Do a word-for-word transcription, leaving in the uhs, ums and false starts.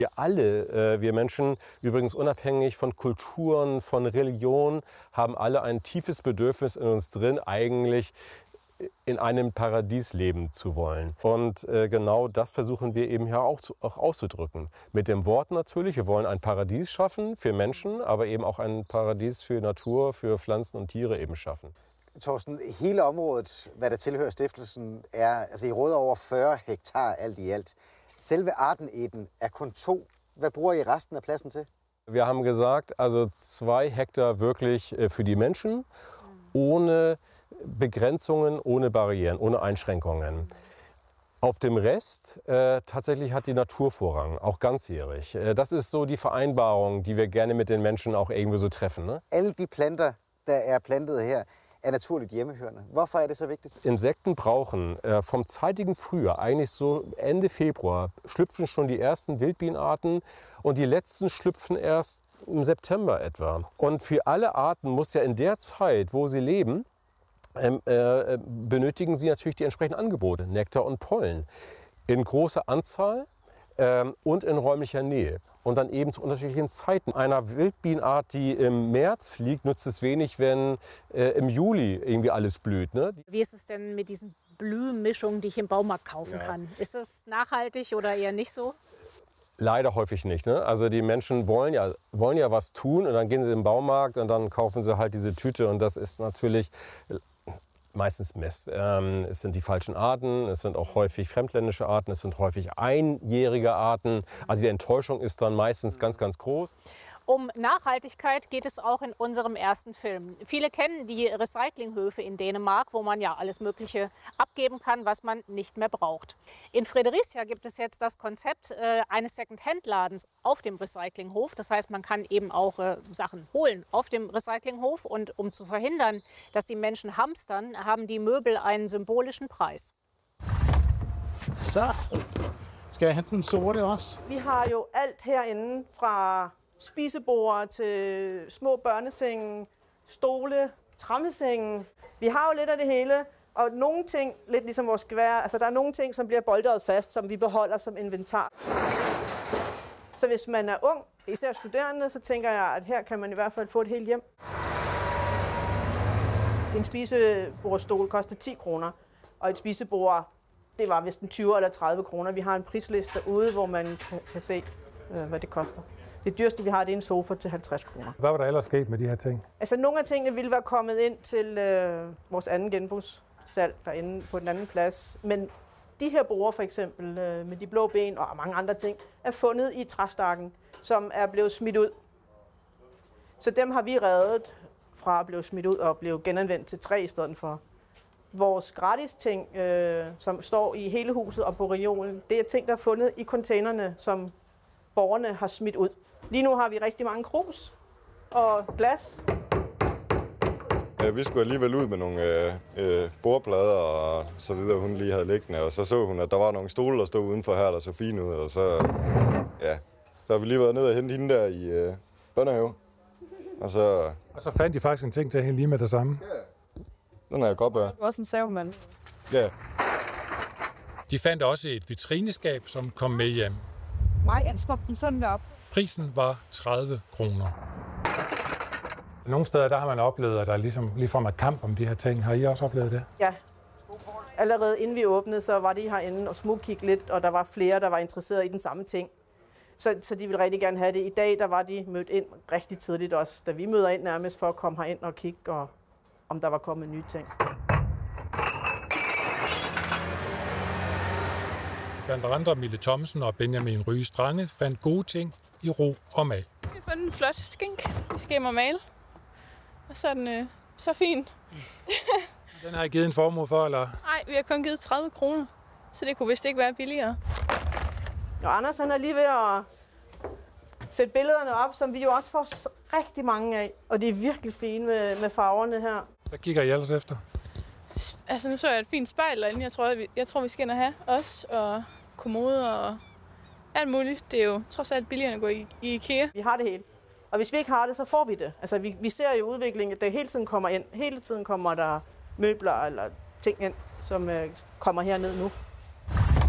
Wir alle, äh, wir Menschen, übrigens unabhängig von Kulturen, von Religionen, haben alle ein tiefes Bedürfnis in uns drin, eigentlich in einem Paradies leben zu wollen. Und äh, genau das versuchen wir eben hier auch, zu, auch auszudrücken. Mit dem Wort natürlich, wir wollen ein Paradies schaffen für Menschen, aber eben auch ein Paradies für Natur, für Pflanzen und Tiere eben schaffen. Torsten, hele området, hvad der tilhører stiftelsen, er altså i Rødovre fyrre hektar alt i alt. Selve Arten-Eden er kun to. Hvad bruger I resten af pladsen til? Wir haben gesagt, also zwei Hektar wirklich für die Menschen, ohne Begrenzungen, ohne Barrieren, ohne Einschränkungen. Auf dem Rest äh, tatsächlich hat die Natur Vorrang, auch ganzjährig. Äh, das ist so die Vereinbarung, die wir gerne mit den Menschen auch irgendwie so treffen. Ne? Alle die planter, der er plantet her, er naturligt hjemmehørende. Hvorfor er det så vigtigt? Insekten brauchen äh, vom zeitigen Frühjahr, eigentlich so Ende Februar, schlüpfen schon die ersten Wildbienenarten und die letzten schlüpfen erst im September etwa. Und für alle Arten muss ja in der Zeit, wo sie leben, ähm, äh, benötigen sie natürlich die entsprechenden Angebote, Nektar und Pollen, in großer Anzahl ähm, und in räumlicher Nähe. Und dann eben zu unterschiedlichen Zeiten. Einer Wildbienenart, die im März fliegt, nützt es wenig, wenn äh, im Juli irgendwie alles blüht. Ne? Wie ist es denn mit diesen Blühmischungen, die ich im Baumarkt kaufen ja. kann? Ist das nachhaltig oder eher nicht so? Leider häufig nicht. Ne? Also die Menschen wollen ja, wollen ja was tun und dann gehen sie in den Baumarkt und dann kaufen sie halt diese Tüte und das ist natürlich meistens Mist. Ähm, es sind die falschen Arten, es sind auch häufig fremdländische Arten, es sind häufig einjährige Arten. Also die Enttäuschung ist dann meistens ganz, ganz groß. Um Nachhaltigkeit geht es auch in unserem ersten Film. Viele kennen die Recyclinghöfe in Dänemark, wo man ja alles Mögliche abgeben kann, was man nicht mehr braucht. In Fredericia gibt es jetzt das Konzept äh, eines Second-Hand-Ladens auf dem Recyclinghof. Das heißt, man kann eben auch äh, Sachen holen auf dem Recyclinghof. Und um zu verhindern, dass die Menschen hamstern, haben die Möbel einen symbolischen Preis. Så skal jeg hente den sorte også. Vi har jo alt herinde fra spisebord til små børnesenge, stole, trammesenge. Vi har jo lidt af det hele, og nogle ting, lidt ligesom vores gevær, altså der er nogle ting, som bliver boltret fast, som vi beholder som inventar. Så hvis man er ung, især studerende, så tænker jeg, at her kan man i hvert fald få et helt hjem. En spisebordstol koster ti kroner, og et spisebord, det var vist en tyve eller tredive kroner. Vi har en prisliste ude, hvor man kan se, hvad det koster. Det dyreste, vi har, det er en sofa til halvtreds kroner. Hvad var der ellers sket med de her ting? Altså, nogle af tingene ville være kommet ind til øh, vores anden genbrugssalg derinde på den anden plads. Men de her borde, for eksempel, øh, med de blå ben og mange andre ting, er fundet i træstakken, som er blevet smidt ud. Så dem har vi reddet fra at blive smidt ud og blive genanvendt til træ i stedet for. Vores gratis ting, øh, som står i hele huset og på regionen, det er ting, der er fundet i containerne, som borgerne har smidt ud. Lige nu har vi rigtig mange krus og glas. Vi skulle alligevel ud med nogle øh, øh, bordplader og så videre, hun lige havde liggende, og så så hun, at der var nogle stole, der stod udenfor her, der så fine ud, og så, ja, så har vi lige været ned og hente hende der i øh, børnehave. Og så, og så fandt de faktisk en ting til hende lige med det samme. Ja, den er jeg godt bære. Du er også en savemand. Ja. De fandt også et vitrineskab, som kom med hjem. Nej, jeg slår den sådan op. Prisen var tredive kroner. Nogle steder der har man oplevet, at der ligesom ligefrem er kamp om de her ting. Har I også oplevet det? Ja. Allerede inden vi åbnede, så var de herinde og smugkiggede lidt, og der var flere, der var interesseret i den samme ting. Så, så de ville rigtig gerne have det. I dag der var de mødt ind rigtig tidligt også, da vi møder ind nærmest for at komme herind og kigge, og, om der var kommet nye ting. Blandt andre Mille Thomsen og Benjamin Ryge Strange fandt gode ting i ro og mag. Vi har fundet en flot skink, vi skal hjem og male. Og så er den øh, så fin. Den har I givet en formue for, eller? Nej, vi har kun givet tredive kroner, så det kunne vist ikke være billigere. Og Anders han er lige ved at sætte billederne op, som vi jo også får rigtig mange af. Og det er virkelig fint med, med farverne her. Hvad kigger I ellers efter? Altså nu så jeg et fint spejl derinde, jeg tror, jeg, jeg tror vi skal ind og have os, og kommode og alt muligt. Det er jo trods alt billigere at gå i, i IKEA. Vi har det hele. Og hvis vi ikke har det, så får vi det. Altså vi, vi ser jo udviklingen, at det hele tiden kommer ind. Hele tiden kommer der møbler eller ting ind, som øh, kommer herned nu.